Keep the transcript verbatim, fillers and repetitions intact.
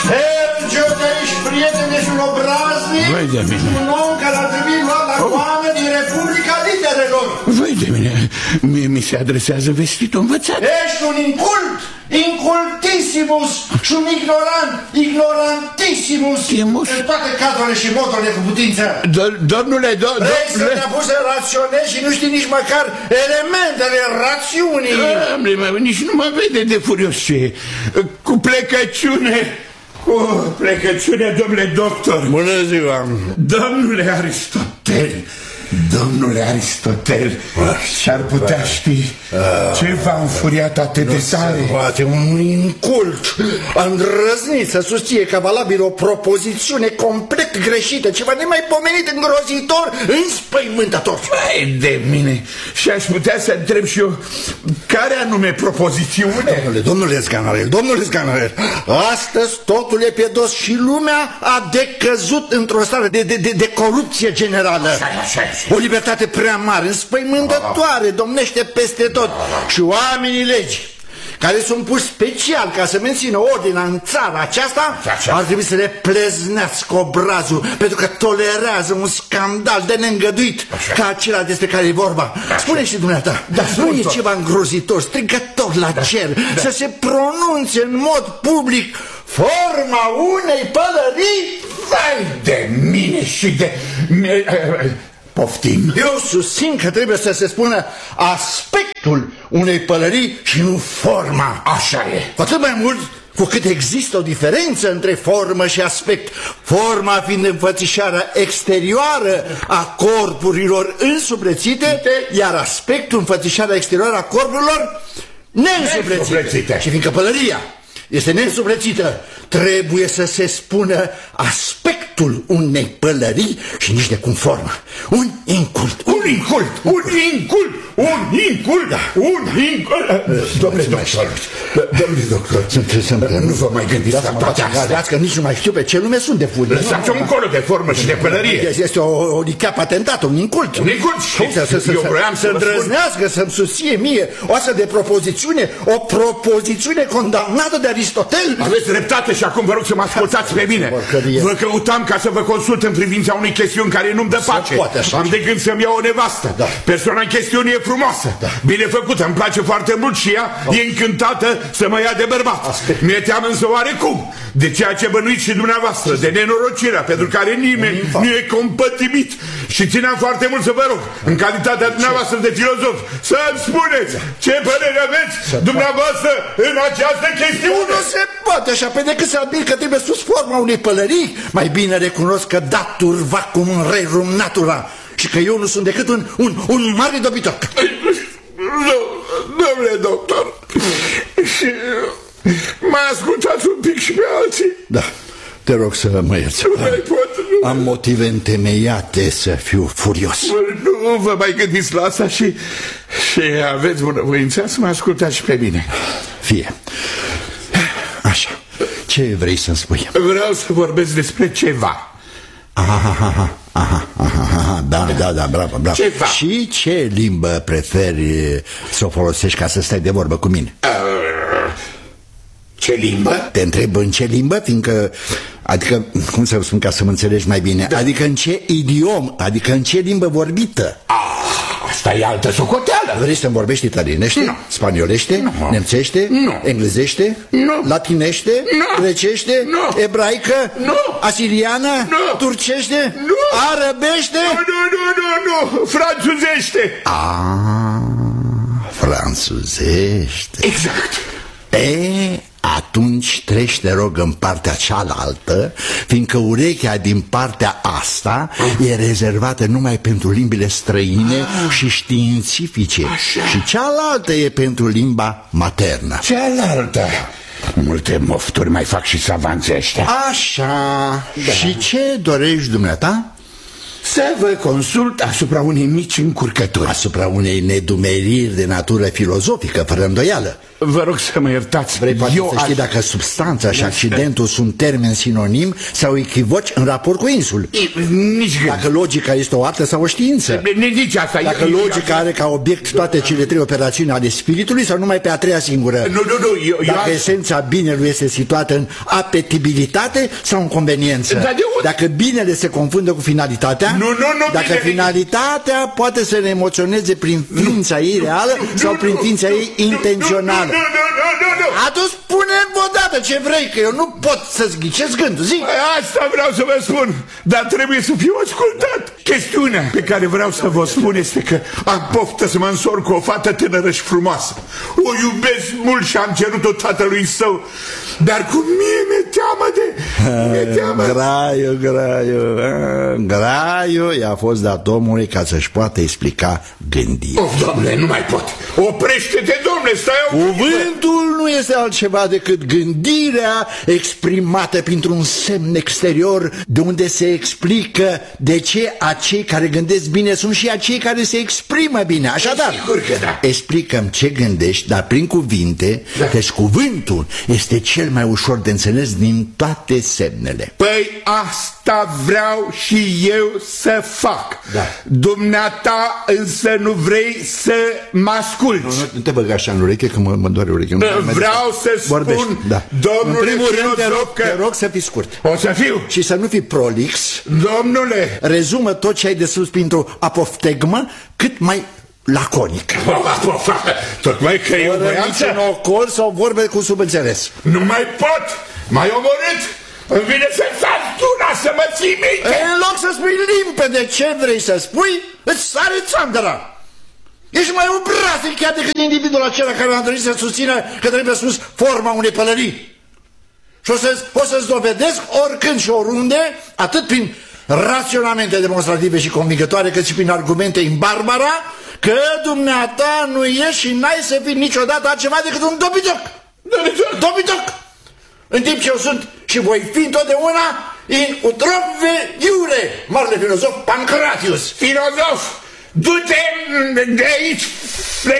Sergio, că ești prieten, ești un obraznic. Vai de mine. Un om care ar trebui luat la coamă din Republica Literelor. Vai de mine, mie mi se adresează vestitul învățat. Ești un incult, incultissimus și un ignorant, ignorantissimus. Timus. În toate cazurile și modurile cu putință. Domnule, Vrei să domnule... te apuci să raționezi și nu știi nici măcar elementele rațiunii. Domnule, nici nu mă vede de furios ce e. Cu plecăciune... Cu plecăciune, domnule doctor. Bună ziua. Domnule Aristotel, domnule Aristotel, și-ar putea ști ce v-a înfuriat atât de tare? Poate un incult a îndrăznit să susție ca valabil o propozițiune complet greșită, ceva nemaipomenit, îngrozitor, înspăimântător. Vai de mine, și aș putea să întreb și eu care anume propozițiune? Domnule, domnule Sganarel, domnule Sganarel, astăzi totul e piedos și lumea a decăzut într-o stare de, de, de, de corupție generală. Așa, așa, așa. O libertate prea mare, înspăimântătoare, domnește peste tot. Și oamenii legii, care sunt puși special ca să mențină ordinea în țara aceasta, ar trebui să le pleznească obrazul, pentru că tolerează un scandal de neîngăduit ca acela despre care e vorba. Spune și dumneata, da, nu e ceva îngrozitor, strigător la cer, da, să se pronunțe în mod public forma unei pălării? Vai de mine și de... Poftim. Eu susțin că trebuie să se spună aspectul unei pălării și nu forma. Așa e. Cu atât mai mult cu cât există o diferență între formă și aspect. Forma fiind înfățișarea exterioară a corpurilor însublețite, iar aspectul înfățișarea exterioară a corpurilor neînsublețite. Și fiindcă pălăria este neînsublețită, trebuie să se spună aspectul unei pălării și nici de cum formă. Un incult. Un incult. Un incult. Un incult. Da. Un incult. Domnule doctor. Domnule doctor. Nu vă mai gândiți la toate astea. Că nici nu mai știu pe ce lume sunt de furie. Lăsați-o încolo de formă și de pălărie. Este o licea patentată, un incult. Un incult. Eu vreau să îndrăznească, să-mi susție mie o astfel de propozițiune, o propozițiune condamnată de Aristotel. Aveți dreptate și acum vă rog să mă ascultați pe mine. Vă căutam ca să vă consult în privința unei chestiuni care nu-mi dă pace. Am de gând să-mi iau o nevastă. Da. Persoana în chestiune e frumoasă, da, bine făcută, îmi place foarte mult și ea oh. e încântată să mă ia de bărbat. Aspect. Mi-e teamă însă oarecum de ceea ce bănuiți și dumneavoastră, de nenorocirea pentru care nimeni nu e compătimit. Și țineam foarte mult să vă rog, în calitatea dumneavoastră de filozof, să-mi spuneți ce părere aveți dumneavoastră în această chestiune. Nu se poate așa, pe decât să admit că trebuie sus forma unei pălării, mai bine recunosc că datur vacum în rerum natura și că eu nu sunt decât un, un, un mare dobitor. Nu, domnule doctor, și mă ascultați un pic și pe alții. Da, te rog să mă ierți. Am motive întemeiate să fiu furios. Nu vă mai gândiți la asta și, și aveți bunăvoința să mă ascultați și pe mine. Fie. Așa, ce vrei să-mi spui? Vreau să vorbesc despre ceva. Aha, aha, aha, aha, aha, da, da, da, bravo, bravo. Ceva. Și ce limbă preferi să o folosești ca să stai de vorbă cu mine? Uh, ce limbă? Te întreb în ce limbă, fiindcă, adică, cum să spun ca să mă înțelegi mai bine, da, adică în ce idiom, adică în ce limbă vorbită? Ah, asta e altă socoteală. Vrei să-mi vorbești italienește, no. Spaniolește, no. nemțește, no. Englezește, no. Latinește, no. grecește, no. ebraică, no. asiriană, no. turcește, no. arăbește? Nu, nu, nu, nu, nu, franțuzește. Ah, franțuzește. Exact. E, atunci treci, te rog, în partea cealaltă, fiindcă urechea din partea asta e rezervată numai pentru limbile străine ah. și științifice. Așa. Și cealaltă e pentru limba maternă. Cealaltă? Multe mofturi mai fac și savanții ăștia. Așa, da. Și ce dorești dumneata? să vă consult asupra unei mici încurcături. Asupra unei nedumeriri de natură filozofică, fără îndoială. Vă rog să mă iertați. Vrei poate Eu să știi aș... dacă substanța și accidentul sunt termeni sinonim sau echivoci în raport cu insul? Nici gând. Dacă logica este o artă sau o știință? Nici asta. Dacă logica are ca obiect toate cele trei operațiuni ale spiritului sau numai pe a treia singură? Nu, nu, nu. Eu, Dacă eu... esența binelui este situată în apetibilitate sau în conveniență? Dar de unde? Dacă binele se confundă cu finalitatea? Nu, nu, nu. Dacă bine, finalitatea poate să ne emoționeze prin ființa ei reală nu, sau nu, prin ființa nu, ei nu, intențională? Nu, nu, nu, nu, nu. Atunci spune-mi odată ce vrei, că eu nu pot să-ți ghicesc gândul, zi! Asta vreau să vă spun, dar trebuie să fiu ascultat. Chestiunea pe care vreau să vă spun este că am poftă să mă însor cu o fată tânără și frumoasă. O iubesc mult și am cerut-o tatălui său, dar cu mie mi-e teamă de... Mi-e teamă. Graiu, graiu, graiu i-a fost dat omului ca să-și poată explica gândirea. Of, Doamne, nu mai pot. Oprește-te, domnule, stai o... Cuvântul nu este altceva decât gândirea exprimată printr-un semn exterior, de unde se explică de ce acei care gândesc bine sunt și acei care se exprimă bine. Așadar, sigur că da. explicăm ce gândești, dar prin cuvinte, da. Deci cuvântul este cel mai ușor de înțeles din toate semnele. Păi asta vreau și eu să fac. Da. Dumneata însă nu vrei să mă asculți. Nu, nu te băga așa în ureche că mă, mă doare ureche. Vreau să Vorbești, spun, da. domnule în primul rând te rog, că... te rog să fii scurt. O să fiu. Și să nu fii prolix. Domnule. Rezumă tot ce ai de spus printr-o apoftegmă cât mai laconic. Tocmai că eu voiam să... un ocol sau vorbe cu subînțeles. Nu mai pot. M-ai omorât. Îmi vine să fac una să mă ții minte. În loc să spui limpede ce vrei să spui, îți sare țandăra. Ești mai obraznic chiar decât individul acela care a dorit să susțină că trebuie spus forma unei pălării. Și o să-ți să dovedesc oricând și oriunde, atât prin raționamente demonstrative și convingătoare, cât și prin argumente în Barbara, că dumneata nu ești și n-ai să fii niciodată altceva decât un dobitoc. Dobitoc? Dobitoc! În timp ce eu sunt și voi fi întotdeauna in utrope iure, marele filozof Pancratius. Filozof, du-te de aici,